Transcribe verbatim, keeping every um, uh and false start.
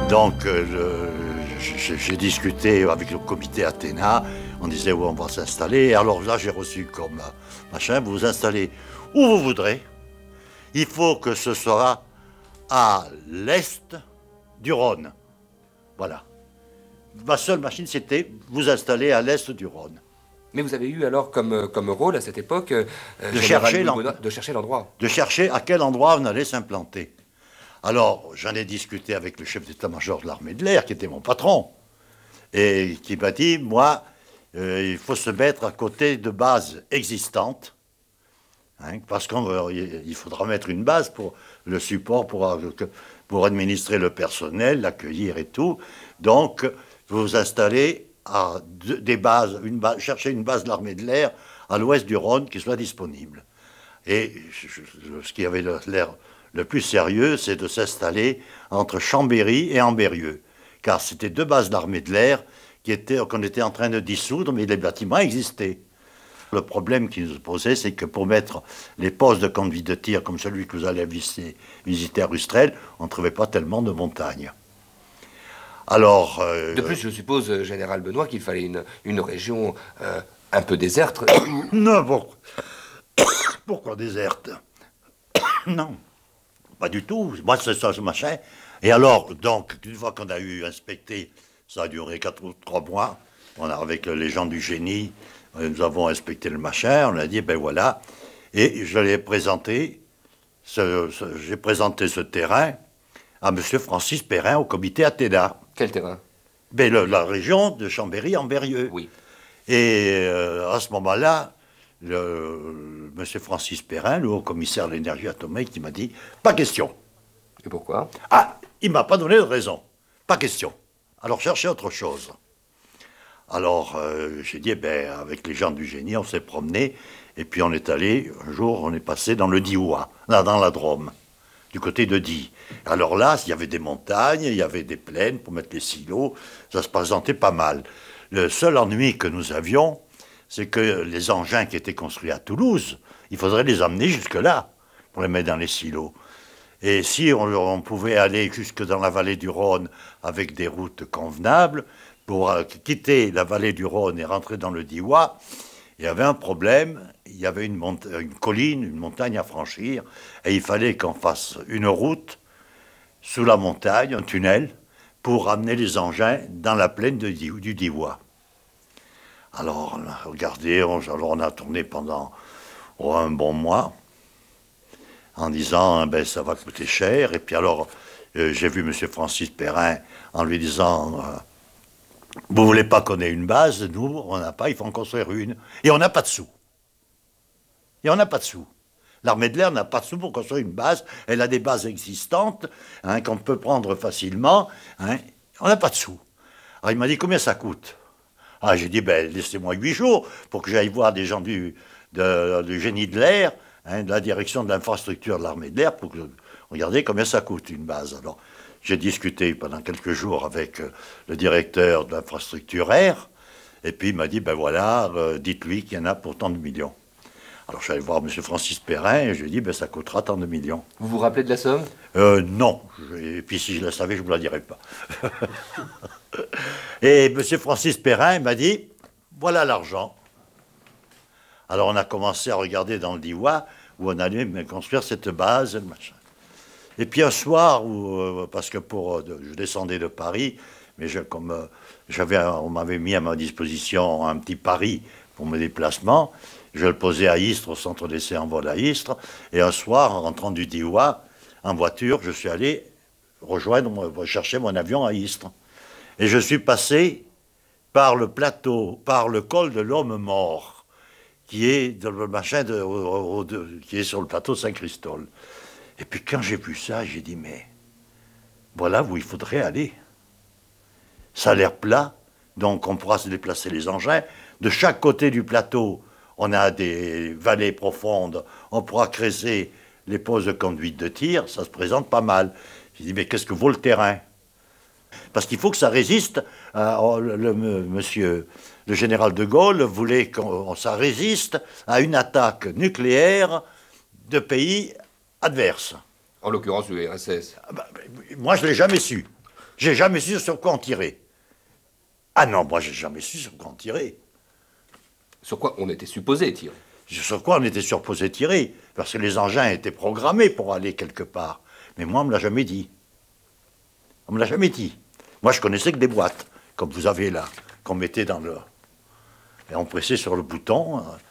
Donc, euh, le, j'ai discuté avec le comité Athéna, on disait où on va s'installer. Alors là, j'ai reçu comme machin, vous vous installez où vous voudrez. Il faut que ce soit à l'est du Rhône. Voilà. Ma seule machine, c'était vous installer à l'est du Rhône. Mais vous avez eu alors comme, comme rôle à cette époque euh, de, chercher de chercher l'endroit. De chercher à quel endroit on allait s'implanter. Alors, j'en ai discuté avec le chef d'état-major de l'armée de l'air, qui était mon patron, et qui m'a dit, moi, euh, il faut se mettre à côté de bases existantes, hein, parce qu'il faudra mettre une base pour le support, pour, pour administrer le personnel, l'accueillir et tout. Donc, vous vous installez à des bases, une base, chercher une base de l'armée de l'air à l'ouest du Rhône qui soit disponible. Et je, je, ce qui avait l'air le plus sérieux, c'est de s'installer entre Chambéry et Ambérieu, car c'était deux bases d'armée de l'air qui étaient, qu'on était en train de dissoudre, mais les bâtiments existaient. Le problème qui nous posait, c'est que pour mettre les postes de conduite de tir, comme celui que vous allez visiter, visiter à Rustrel, on ne trouvait pas tellement de montagnes. Alors, euh, de plus, je suppose, Général Benoît, qu'il fallait une, une région euh, un peu déserte. Non, pourquoi, pourquoi déserte? Non. Pas du tout. Moi, c'est ça, ce machin. Et alors, donc, une fois qu'on a eu inspecté, ça a duré quatre ou trois mois, on a, avec les gens du génie, nous avons inspecté le machin, on a dit, ben voilà. Et je l'ai présenté, ce, ce, j'ai présenté ce terrain à M. Francis Perrin au comité Athéna. Quel terrain? Ben, le, la région de Chambéry-Ambérieu. Oui. Et euh, à ce moment-là, le, M. Francis Perrin, le haut-commissaire de l'énergie atomique, qui m'a dit « Pas question ». Et pourquoi? Ah, il ne m'a pas donné de raison. Pas question. Alors cherchez autre chose. Alors euh, j'ai dit, eh ben, avec les gens du génie, on s'est promené, et puis on est allé, un jour, on est passé dans le Diois, là, dans la Drôme, du côté de Die. Alors là, il y avait des montagnes, il y avait des plaines pour mettre les silos, ça se présentait pas mal. Le seul ennui que nous avions, c'est que les engins qui étaient construits à Toulouse, il faudrait les emmener jusque-là pour les mettre dans les silos. Et si on, on pouvait aller jusque dans la vallée du Rhône avec des routes convenables, pour euh, quitter la vallée du Rhône et rentrer dans le Diois, il y avait un problème, il y avait une, une colline, une montagne à franchir, et il fallait qu'on fasse une route sous la montagne, un tunnel, pour amener les engins dans la plaine de, du Diois. Alors, on a regardé, on, alors on a tourné pendant oh, un bon mois, en disant, ben, ça va coûter cher. Et puis alors, euh, j'ai vu M. Francis Perrin en lui disant, euh, vous voulez pas qu'on ait une base? Nous, on n'a pas, il faut en construire une. Et on n'a pas de sous. Et on n'a pas de sous. L'armée de l'air n'a pas de sous pour construire une base. Elle a des bases existantes, hein, qu'on peut prendre facilement. Hein. On n'a pas de sous. Alors il m'a dit, combien ça coûte? Ah, j'ai dit, ben, laissez-moi huit jours pour que j'aille voir des gens du, de, du génie de l'air, hein, de la direction de l'infrastructure de l'armée de l'air, pour que, regardez combien ça coûte une base. Alors, j'ai discuté pendant quelques jours avec euh, le directeur de l'infrastructure air, et puis il m'a dit, ben voilà, euh, dites-lui qu'il y en a pour tant de millions. Alors, je suis allé voir M. Francis Perrin, et je lui ai dit, ben ça coûtera tant de millions. Vous vous rappelez de la somme? euh, Non. Et puis, si je la savais, je ne vous la dirais pas. Et M. Francis Perrin m'a dit, voilà l'argent. Alors on a commencé à regarder dans le Diois où on allait construire cette base, le machin. Et puis un soir, où, euh, parce que pour, euh, je descendais de Paris, mais je, comme euh, j'avais, on m'avait mis à ma disposition un petit pari pour mes déplacements, je le posais à Istres, au centre d'essai en vol à Istres, et un soir, en rentrant du Diois, en voiture, je suis allé rejoindre, chercher mon avion à Istres. Et je suis passé par le plateau, par le col de l'Homme Mort, qui est dans le machin de, au, au, de, qui est sur le plateau de Saint-Christol. Et puis quand j'ai vu ça, j'ai dit, mais voilà où il faudrait aller. Ça a l'air plat, donc on pourra se déplacer les engins. De chaque côté du plateau, on a des vallées profondes, on pourra creuser les postes de conduite de tir, ça se présente pas mal. J'ai dit, mais qu'est-ce que vaut le terrain? Parce qu'il faut que ça résiste. Euh, le, le, monsieur, le général de Gaulle voulait que ça résiste à une attaque nucléaire de pays adverses. En l'occurrence, l'U R S S. Ah ben, moi, je ne l'ai jamais su. J'ai jamais su sur quoi en tirer. Ah non, moi, j'ai jamais su sur quoi en tirer. Sur quoi on était supposé tirer? Sur quoi on était supposé tirer, parce que les engins étaient programmés pour aller quelque part. Mais moi, on ne me l'a jamais dit. On me l'a jamais dit. Moi, je connaissais que des boîtes, comme vous avez là, qu'on mettait dans le... Et on pressait sur le bouton,